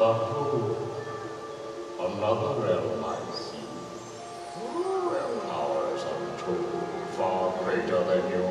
Behold, another realm I see, where powers untold, far greater than yours.